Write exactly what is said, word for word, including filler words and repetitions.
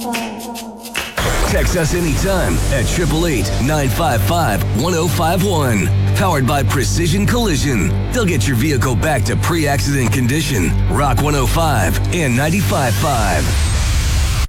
Text us anytime at eight eight eight, nine five five, one oh five one. Powered by Precision Collision. They'll get your vehicle back to pre-accident condition. Rock one oh five and ninety-five point five.